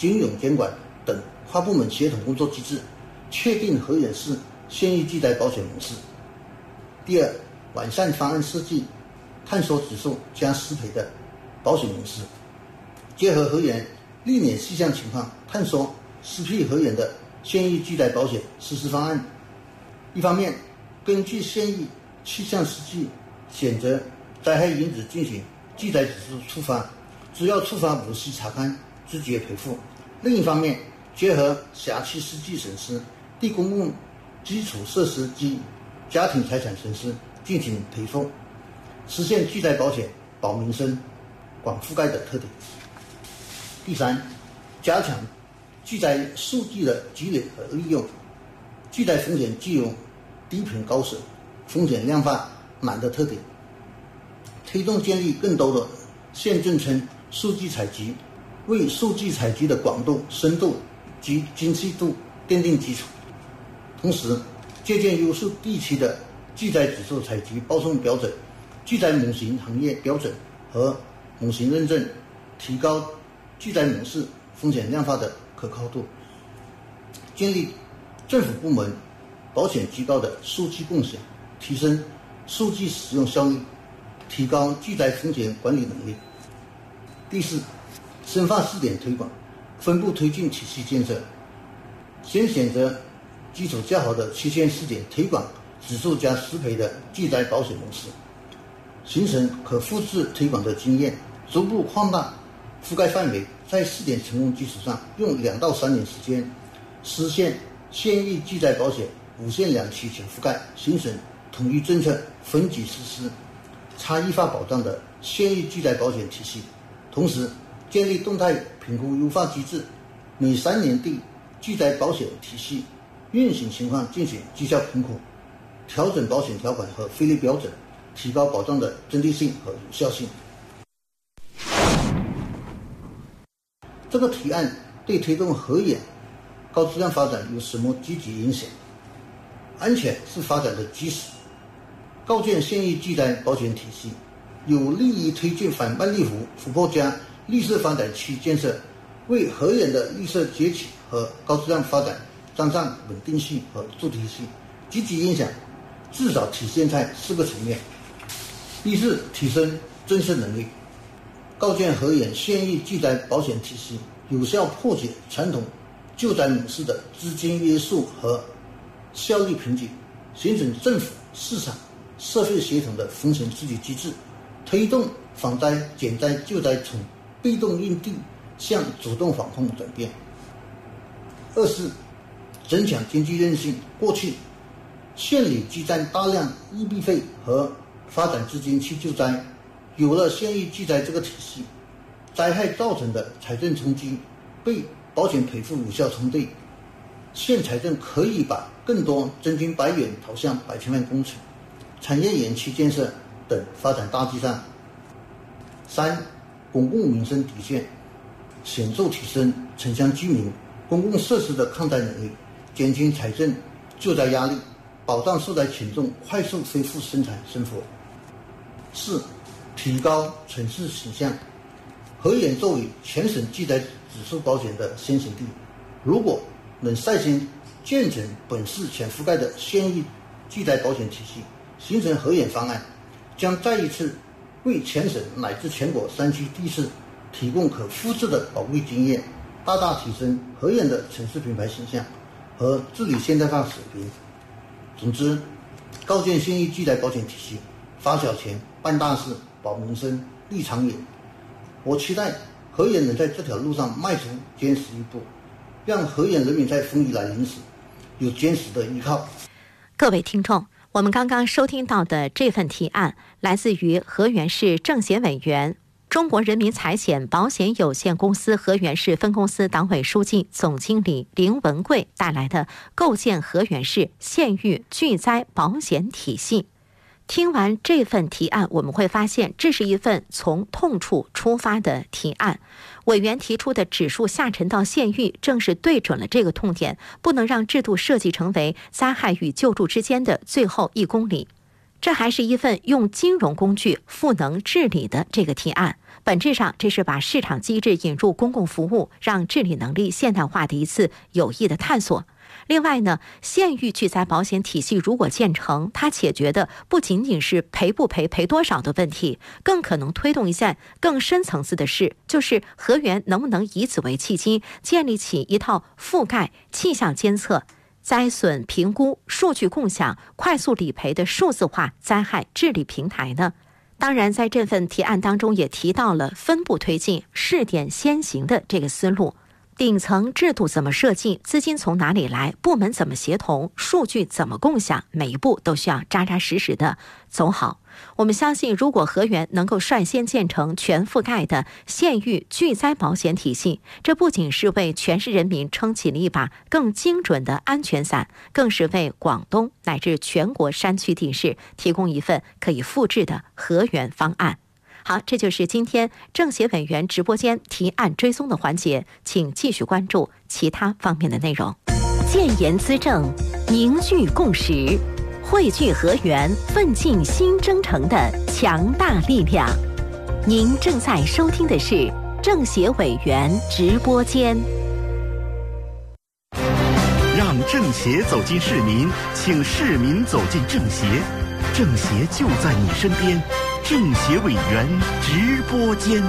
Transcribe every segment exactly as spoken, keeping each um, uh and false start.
金融监管等跨部门协同工作机制，确定和远式现役记载保险模式。第二，完善方案设计，探索指数加失赔的保险模式，结合和远历年细项情况，探索适配和远的现役记载保险实施方案。一方面，根据现役气象实际选择灾害因子进行记载指数触发，只要触发无需查看，直接赔付。另一方面，结合辖区实际损失、地公共基础设施及家庭财产损失进行赔付，实现记载保险保民生、广覆盖的特点。第三，加强记载数据的积累和利用。记载风险具有低频高损、风险量化难的特点，推动建立更多的县镇村数据采集，为数据采集的广度、深度及精细度奠定基础。同时，借鉴优秀地区的记载指数采集报送标准、记载模型行业标准和模型认证，提高记载模式风险量化的可靠度。建立政府部门、保险机构的数据共享，提升数据使用效率，提高记载风险管理能力。第四，深化试点推广，分步推进体系建设。先选择基础较好的区县试点推广指数加失赔的记载保险模式，形成可复制推广的经验，逐步扩大覆盖范围，在试点成功基础上，用两到三年时间实现现役记载保险五县两区全覆盖，形成统一政策、分级实施、差异化保障的现役记载保险体系。同时，建立动态评估优化机制，每三年对记载保险体系运行情况进行绩效评估，调整保险条款和费率标准，提高保障的针对性和有效性。这个提案对推动和远高质量发展有什么积极影响？安全是发展的基石，构建现役记载保险体系，有利于推进反半绿湖、琥珀江绿色发展区建设，为和远的绿色崛起和高质量发展沾上稳定性和主体性。积极影响至少体现在四个层面：一是提升政策能力，构建和远现役记载保险体系，有效破解传统救灾模式的资金约束和效率瓶颈，形成政府、市场、社会协同的风险治理机制，推动防灾、减灾、救灾从被动应对向主动防控转变。二是增强经济韧性，过去县里积攒大量预备费和发展资金去救灾，有了现役记载这个体系，灾害造成的财政冲击被保险赔付有效冲对，县财政可以把更多真金白银投向百千万工程、产业园区建设等发展大计上。三、巩固民生底线，显著提升城乡居民公共设施的抗灾能力，减轻财政救灾压力，保障受灾群众快速恢复生产生活。四、提高城市形象。和远作为全省记载指数保险的先行地，如果能率先建成本市全覆盖的现役记载保险体系，形成和远方案，将再一次为全省乃至全国山区地市提供可复制的宝贵经验，大大提升和远的城市品牌形象和治理现代化水平。总之，构建现役记载保险体系，发小钱、办大事、保民生、立长远。我期待和远能在这条路上迈出坚实一步，让和远人民在风雨来临时有坚实的依靠。 各位听众，我们刚刚收听到的这份提案来自于和源市政协委员、中国人民财险保险有限公司和源市分公司党委书记、总经理林文贵带来的构建和源市县域巨灾保险体系。听完这份提案，我们会发现这是一份从痛处出发的提案。委员提出的指数下沉到县域，正是对准了这个痛点，不能让制度设计成为灾害与救助之间的最后一公里。这还是一份用金融工具赋能治理的这个提案， 本质上，这是把市场机制引入公共服务，让治理能力现代化的一次有益的探索。另外呢，县域巨灾保险体系如果建成，它解决的不仅仅是赔不赔、赔多少的问题，更可能推动一件更深层次的事，就是河源能不能以此为契机，建立起一套覆盖、气象监测、灾损评估、数据共享、快速理赔的数字化灾害治理平台呢？当然，在这份提案当中也提到了分步推进、试点先行的这个思路。顶层制度怎么设计，资金从哪里来，部门怎么协同，数据怎么共享，每一步都需要扎扎实实的走好。我们相信，如果河源能够率先建成全覆盖的县域巨灾保险体系，这不仅是为全市人民撑起了一把更精准的安全伞，更是为广东乃至全国山区地市提供一份可以复制的河源方案。好，这就是今天政协委员直播间提案追踪的环节，请继续关注其他方面的内容。建言资政，凝聚共识，汇聚河源奋进新征程的强大力量。您正在收听的是政协委员直播间。 让政协走进市民，请市民走进政协，政协就在你身边。政协委员直播间，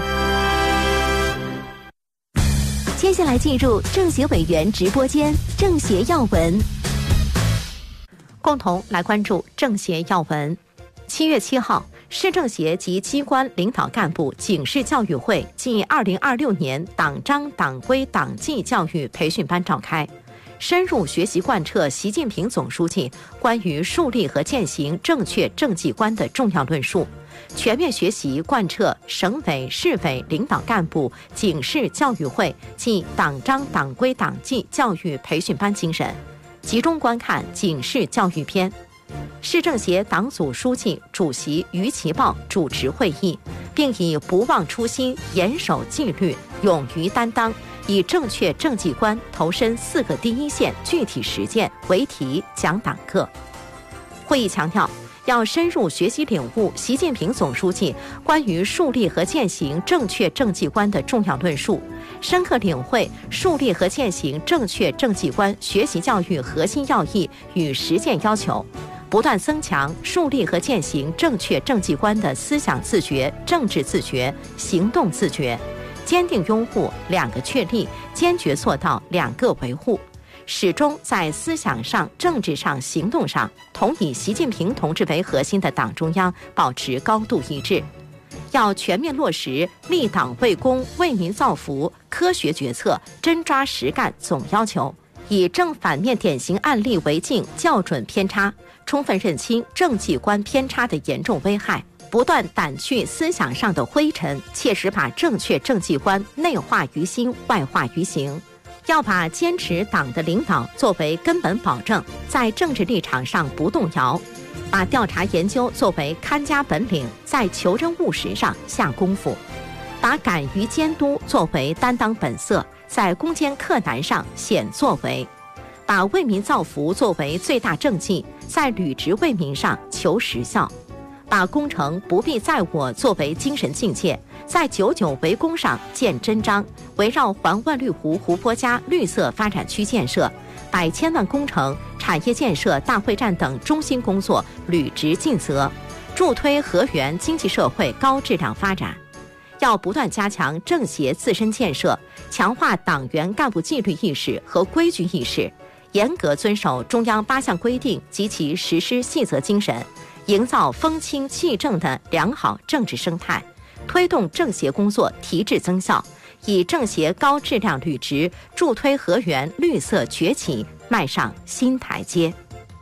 接下来进入政协委员直播间，政协要闻，共同来关注政协要闻。七月七号，市政协及机关领导干部警示教育会暨二零二六年党章党规党纪教育培训班召开，深入学习贯彻习近平总书记关于树立和践行正确政绩观的重要论述，全面学习贯彻省委市委领导干部警示教育会暨党章党规党纪教育培训班精神，集中观看警示教育篇。市政协党组书记、主席于其豹主持会议，并以不忘初心、严守纪律、勇于担当，以正确政绩观投身四个第一线具体实践为题讲党课。会议强调，要深入学习领悟习近平总书记关于树立和践行正确政绩观的重要论述，深刻领会树立和践行正确政绩观学习教育核心要义与实践要求，不断增强树立和践行正确政绩观的思想自觉、政治自觉、行动自觉，坚定拥护两个确立，坚决做到两个维护，始终在思想上、政治上、行动上同以习近平同志为核心的党中央保持高度一致。要全面落实立党为公、为民造福科学决策、真抓实干总要求，以正反面典型案例为镜，校准偏差，充分认清政绩观偏差的严重危害，不断掸去思想上的灰尘，切实把正确政绩观内化于心、外化于行。要把坚持党的领导作为根本保证，在政治立场上不动摇，把调查研究作为看家本领，在求真务实上下功夫，把敢于监督作为担当本色，在攻坚克难上显作为，把为民造福作为最大政绩，在履职为民上求实效，把工程不必在我作为精神境界，在九九为公上见真章，围绕环万绿湖湖泊加绿色发展区建设、百千万工程、产业建设、大会战等中心工作履职尽责，助推河源经济社会高质量发展。要不断加强政协自身建设，强化党员干部纪律意识和规矩意识，严格遵守中央八项规定及其实施细则精神，营造风清气正的良好政治生态，推动政协工作提质增效，以政协高质量履职助推河源绿色崛起迈上新台阶。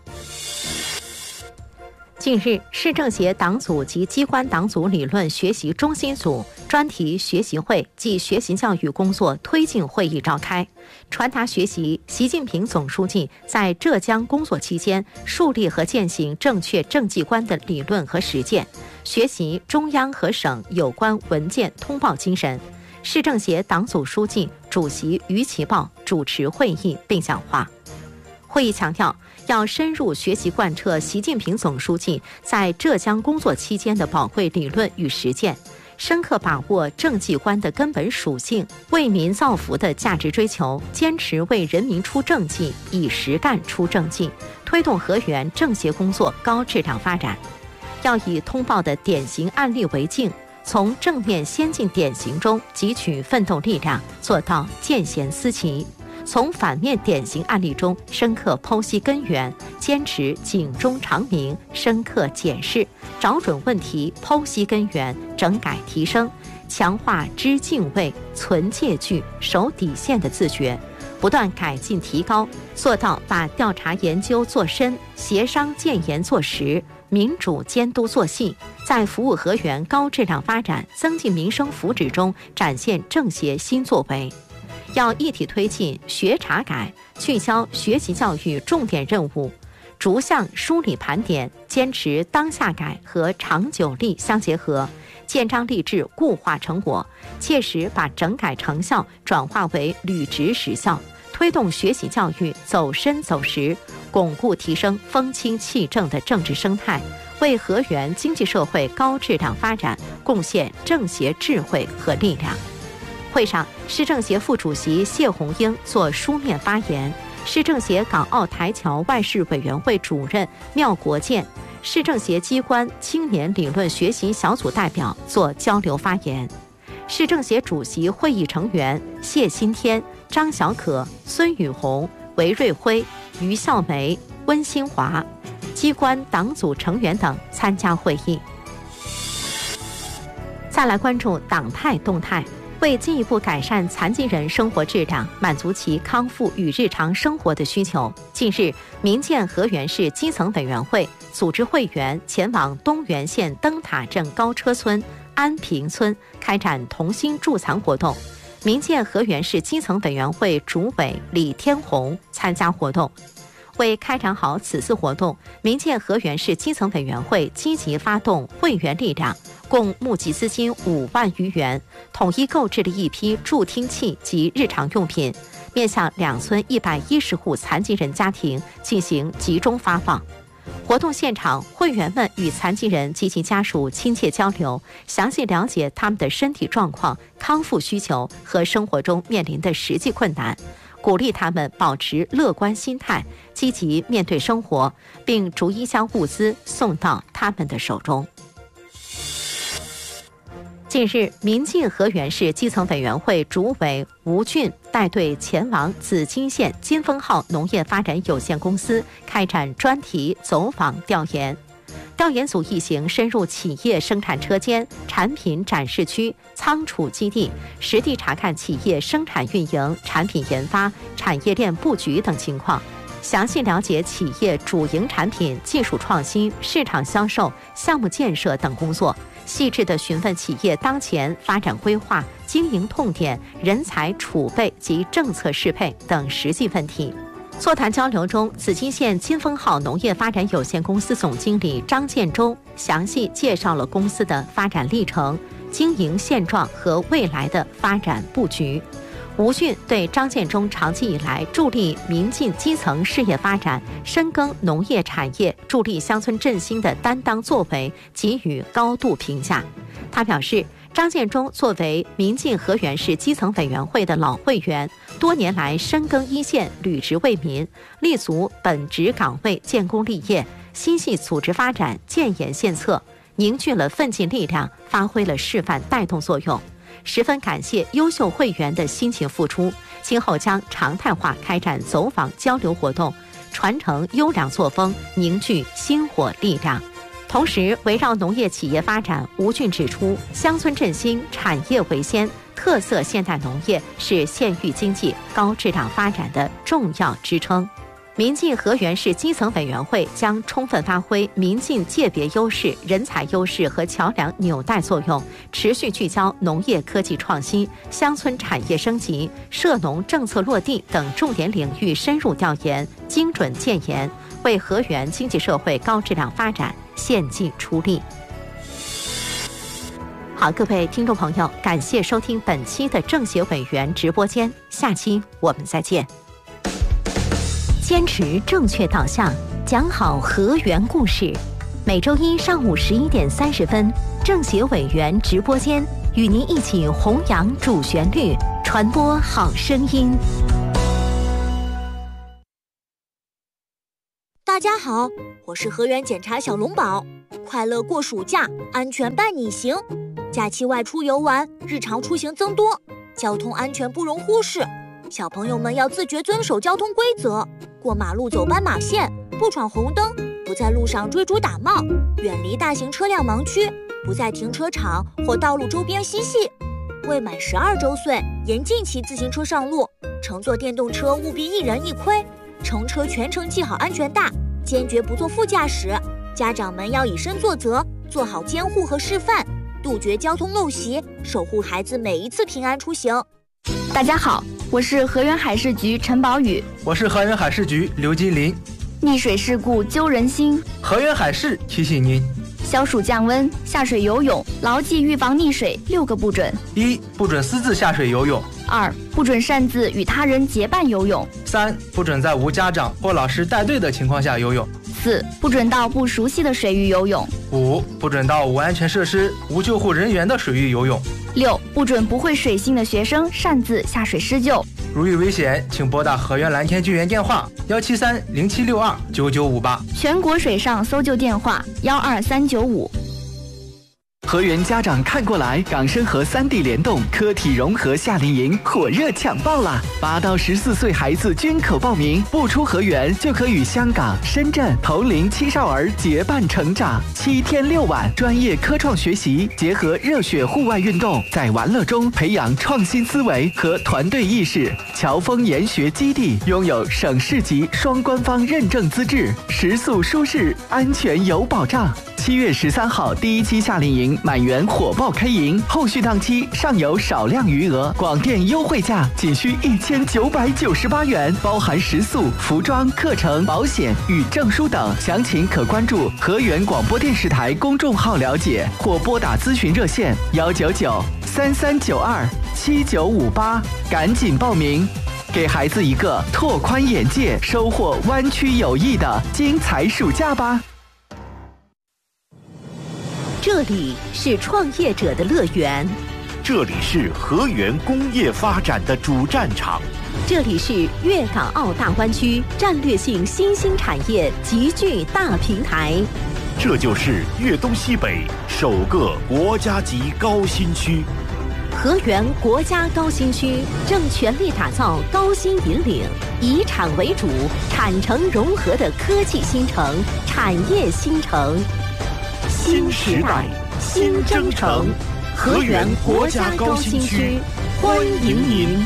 近日，市政协党组及机关党组理论学习中心组专题学习会暨学习教育工作推进会议召开，传达学习习近平总书记在浙江工作期间树立和践行正确政绩观的理论和实践，学习中央和省有关文件通报精神。市政协党组书记、主席于其豹主持会议并讲话。会议强调，要深入学习贯彻习近平总书记在浙江工作期间的宝贵理论与实践， 深刻把握政绩观的根本属性，为民造福的价值追求，坚持为人民出政绩，以实干出政绩，推动河源政协工作高质量发展。要以通报的典型案例为镜，从正面先进典型中汲取奋斗力量，做到见贤思齐；从反面典型案例中深刻剖析根源，坚持警钟长鸣，深刻检视，找准问题，剖析根源，整改提升，强化知敬畏、存戒惧、守底线的自觉，不断改进提高，做到把调查研究做深，协商建言做实，民主监督做细，在服务河源高质量发展、增进民生福祉中展现政协新作为。要一体推进学查改，聚焦学习教育重点任务，逐项梳理盘点，坚持当下改和长久力相结合，建章立制固化成果，切实把整改成效转化为履职实效，推动学习教育走深走实，巩固提升风清气正的政治生态，为河源经济社会高质量发展贡献政协智慧和力量。会上，市政协副主席谢红英作书面发言，市政协港澳台侨外事委员会主任廖国建、市政协机关青年理论学习小组代表作交流发言。市政协主席会议成员谢新天、张小可、孙宇红、韦瑞辉、于孝梅、温新华，机关党组成员等参加会议。再来关注党派动态。为进一步改善残疾人生活质量，满足其康复与日常生活的需求，近日，民建河源市基层委员会组织会员前往东源县灯塔镇高车村、安平村开展同心助残活动。民建河源市基层委员会主委李天红参加活动。为开展好此次活动，民建河源市基层委员会积极发动会员力量，共募集资金五万余元，统一购置了一批助听器及日常用品，面向两村一百一十户残疾人家庭进行集中发放。活动现场，会员们与残疾人及其家属亲切交流，详细了解他们的身体状况、康复需求和生活中面临的实际困难，鼓励他们保持乐观心态，积极面对生活，并逐一将物资送到他们的手中。近日，民进河源市基层委员会主委吴俊带队前往紫金县金丰号农业发展有限公司开展专题走访调研。调研组一行深入企业生产车间、产品展示区、仓储基地，实地查看企业生产运营、产品研发、产业链布局等情况，详细了解企业主营产品、技术创新、市场销售、项目建设等工作，细致地询问企业当前发展规划、经营痛点、人才储备及政策适配等实际问题。座谈交流中，紫金县金丰号农业发展有限公司总经理张建忠详细介绍了公司的发展历程、经营现状和未来的发展布局。吴俊对张建忠长期以来助力民进基层事业发展、深耕农业产业、助力乡村振兴的担当作为给予高度评价。他表示，张建忠作为民进河源市基层委员会的老会员，多年来深耕一线，履职为民，立足本职岗位，建功立业，心系组织发展，建言献策，凝聚了奋进力量，发挥了示范带动作用。十分感谢优秀会员的辛勤付出，今后将常态化开展走访交流活动，传承优良作风，凝聚薪火力量。同时，围绕农业企业发展，吴俊指出，乡村振兴、产业为先，特色现代农业是县域经济高质量发展的重要支撑。民进河源市基层委员会将充分发挥民进界别优势、人才优势和桥梁纽带作用，持续聚焦农业科技创新、乡村产业升级、涉农政策落地等重点领域深入调研、精准建言，为河源经济社会高质量发展献计出力。好，各位听众朋友，感谢收听本期的政协委员直播间，下期我们再见。坚持正确导向，讲好河源故事， 每周一上午十一点三十分，政协委员直播间与您一起弘扬主旋律，传播好声音。 大家好，我是河源检察小龙宝，快乐过暑假，安全伴你行。假期外出游玩，日常出行增多，交通安全不容忽视。小朋友们要自觉遵守交通规则，过马路走斑马线，不闯红灯，不在路上追逐打闹，远离大型车辆盲区，不在停车场或道路周边嬉戏。未满十二周岁，严禁骑自行车上路，乘坐电动车务必一人一盔，乘车全程系好安全带，坚决不做副驾驶。家长们要以身作则，做好监护和示范，杜绝交通陋习，守护孩子每一次平安出行。 大家好，我是河源海事局陈宝宇。 我是河源海事局刘金林。 溺水事故揪人心， 河源海事提醒您： 消暑降温，下水游泳，牢记预防溺水六个不准： 一、不准私自下水游泳； 二、不准擅自与他人结伴游泳； 三、不准在无家长或老师带队的情况下游泳； 四、不准到不熟悉的水域游泳； 五、不准到无安全设施、无救护人员的水域游泳； 六、不准不会水性的学生擅自下水施救。 如遇危险，请拨打河源蓝天救援电话幺七三零七六二九九五八， 全国水上搜救电话幺二三九五。 河源家长看过来，港深河三地联动科体融合夏令营火热抢报啦！八到十四岁孩子均可报名，不出河源就可与香港、深圳同龄青少儿结伴成长。七天六晚，专业科创学习，结合热血户外运动，在玩乐中培养创新思维和团队意识。侨丰研学基地拥有省市级双官方认证资质，食宿舒适，安全有保障。七月十三号第一期夏令营满员火爆开营，后续档期尚有少量余额，广电优惠价仅需一千九百九十八元，包含食宿、服装、课程、保险与证书等。详情可关注河源广播电视台公众号了解，或拨打咨询热线幺九九三三九二七九五八，赶紧报名，给孩子一个拓宽眼界、收获湾区友谊的精彩暑假吧。 这里是创业者的乐园， 这里是河源工业发展的主战场， 这里是粤港澳大湾区战略性新兴产业集聚大平台， 这就是粤东西北首个国家级高新区。 河源国家高新区正全力打造高新引领、以产为主、产城融合的科技新城、产业新城。新时代，新征程，河源国家高新区，欢迎您！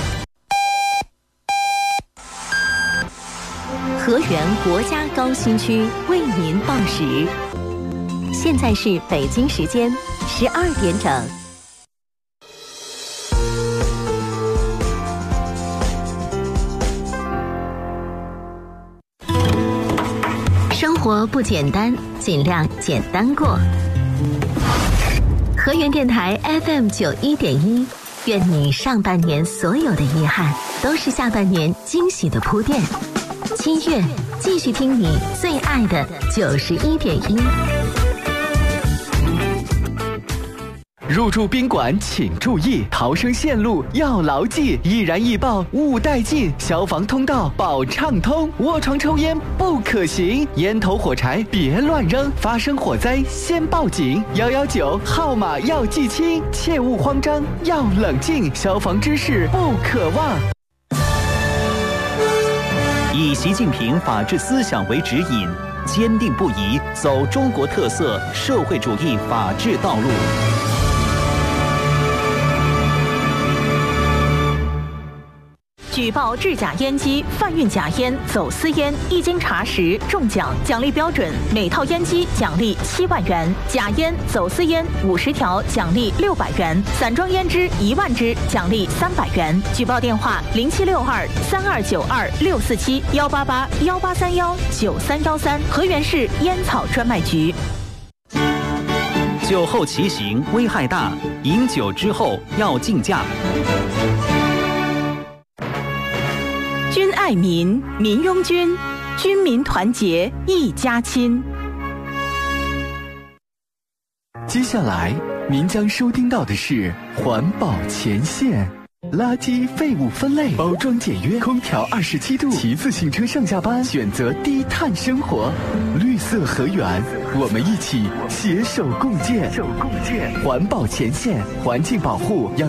河源国家高新区为您报时，现在是北京时间十二点整。生活不简单，尽量简单过。河源电台 F M 九一点一，愿你上半年所有的遗憾，都是下半年惊喜的铺垫。七月，继续听你最爱的九十一点一。 入住宾馆请注意，逃生线路要牢记，易燃易爆勿带进，消防通道保畅通，卧床抽烟不可行，烟头火柴别乱扔，发生火灾先报警，一一九号码要记清，切勿慌张，要冷静，消防知识不可忘。 以习近平法治思想为指引，坚定不移走中国特色社会主义法治道路。 举报制假烟机、贩运假烟、走私烟，一经查实中奖，奖励标准：每套烟机奖励七万元；假烟、走私烟五十条奖励六百元；散装烟支一万支奖励三百元。举报电话：零七六二三二九二六四七幺八八幺八三幺九三幺三，河源市烟草专卖局。 酒后骑行危害大，饮酒之后要禁驾。 君爱民，民拥君，军民团结一家亲。 接下来您将收听到的是环保前线。垃圾废物分类，包装简约，空调二十七度，骑自行车上下班，选择低碳生活，绿色河源，我们一起携手共建。环保前线，环境保护要